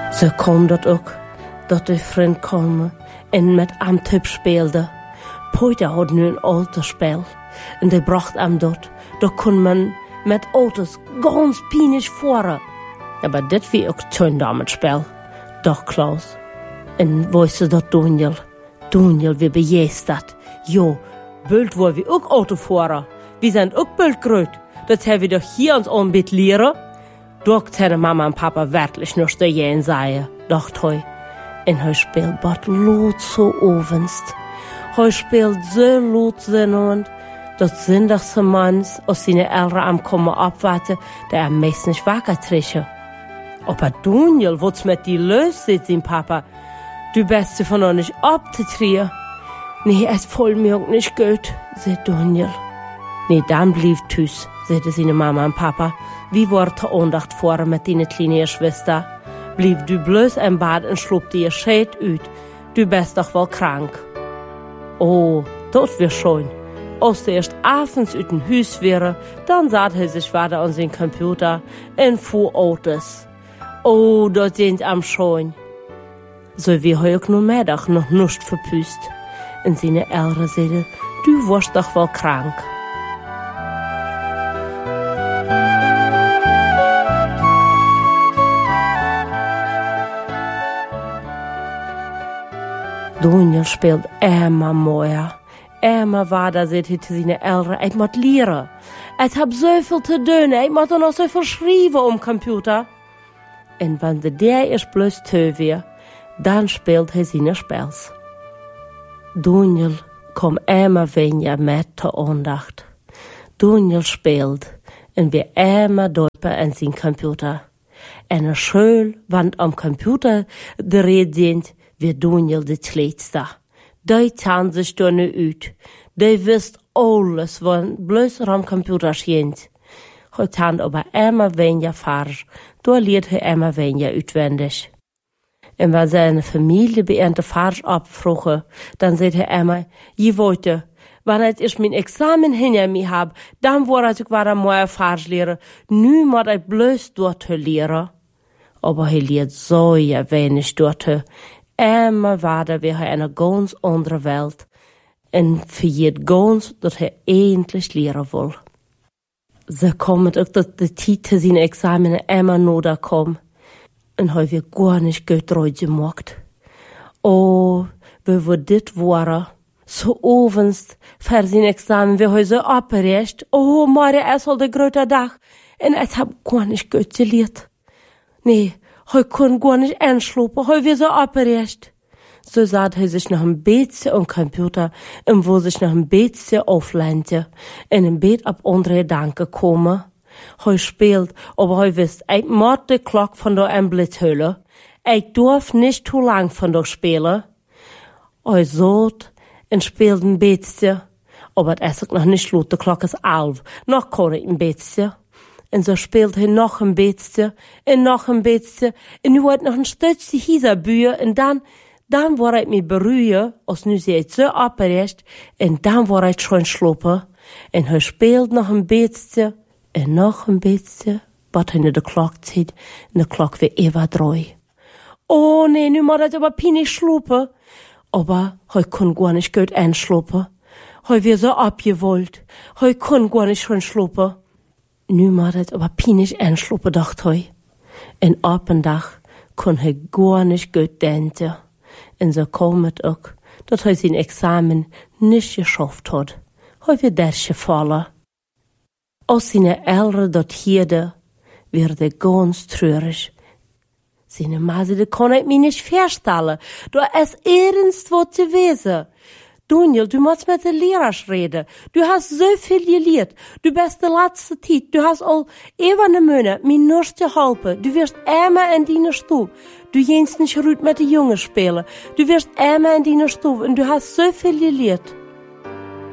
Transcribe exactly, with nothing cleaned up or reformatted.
Zo kwam dat ook, dat de vriend kwam en met hem typ speelde. Poita had nu een autospel en die bracht hem dat. Daar kon men met auto's ganz pinisch voeren. Maar dit was ook zo'n damespel, doch Klaus. En wist je dat Daniel? Daniel, wie bejeest dat? Jo, bult waar we ook auto voeren. We zijn ook bult groot. Dat hebben we doch hier ons aanbid leren. Doch zijn mama en papa werkelijk nog te jeen zeiden, dacht hij. En hij speelt wat lood zo overst. Hij speelt zo lood zijn dat zindagse mans als zijn eltern am komen opwachten, dat er meest niet wakker trischen. Aber Daniel, wat's met die leus, zegt zijn papa. Du beste van ons niet op te trien. Nee, es voelt mir ook niet goed, zegt Daniel. Nee, dan blijf thuis, zeiden zijn mama en papa. Wie wordt te aandacht voor met die kleine Schwester? Blijf du bloos in bad en sloop die je scheet uit. Du bist doch wel krank. Oh, dat weer schön. Als er eerst avonds uit een huis wäre, dan zat hij zich weiter aan zijn computer en voer auto's. Oh, dat sind am schön. So wie hij ook nog middag nog niets verpust. En zijn eltern zeiden, du warst doch wel krank. Daniel speelt immer mooier. Immer weiter zit hij te zijn eltern, ik moet leren. Ik heb zoveel te doen, ik moet er nog zoveel schrijven om computer. En wanneer der is bloos te weer, dan speelt hij zijn spels. Daniel komt immer weniger met te aandacht. Daniel speelt en weer immer dieper in zijn computer. En er schön, want am computer de red sind, weer Daniel de slechtste. Die taan zich door nu uit. Die wist alles, wat bloos am computer schijnt. Hij taan aber immer weniger falsch. Door leert hij immer weniger uitwendig. En wanneer zijn familie bij de falsch opvroegen, dan zei hij immer, je weet, wanneer ik mijn examen hinter mij heb, dan word ik weer mooie falsch leren. Nu moet ik bloos door te leren. Aber hij leert zo wenig door te. Immer weiter wie hij in een ganz andere Welt. En vergeet ganz, dat hij endlich leren wil. Ze komt ook dat de tijd te zijn examen immer nodig komt. En hij weer gar niet goed eruit gemaakt. Oh, wie we dit waren. Zo ovens, voor zijn examen, wie hij zo opgerecht. Oh, morgen is al de grote dag. En ik heb gar niet goed geleerd. Nee, hij kon gar niet aanslopen, hij was zo opgerecht. Zo zat hij zich nog een beetje aan computer en wil zich nog een beetje afleiden en een beetje op andere gedanken komen. Hij speelt, aber hij wist, ik moet de klok van de ambulance hullen. Ik durf niet te lang van de spelen. Hij zat en speelde een beetje, aber het is ook nog niet sloot, de klok is elf. Nog kon ik een beetje. En zo speelt hij nog een beetje, en nog een beetje. En nu wordt nog een stukje hierzaabuur, en dan, dan word ik me beruien, als nu ze het zo opgerecht, en dan word ik schon slopen. En hij speelt nog een beetje, en nog een beetje, wat hij naar de klok ziet, en de klok weer even draai. Oh nee, nu moet hij aber pijnig slopen. Aber hij kon gar niet goed aanslopen. Hij weer zo opgewold. Hij kon gar niet schon slopen. Nu moet het aber pijnig aanslopen, dacht hij. En op een dag kon hij gar niet goed denken. En zo kwam het ook, dat hij zijn examen niet geschaft had. Hij werd durchgefallen. Als zijn eltern dat hielden, werd hij ganz treurig. Zijn ma zei, dat kon ik me niet voorstellen. Dat is ernst wat te wezen. Daniel, du musst mit den Lehrern reden. Du hast so viel geleerd. Du bist de laatste tijd. Du hast al even een Monat mir nichts geholpen. Du wirst immer in deiner Stube. Du gehst nicht ruhig mit den Jungen spielen. Du wirst immer in deiner Stube und du hast so viel geleerd.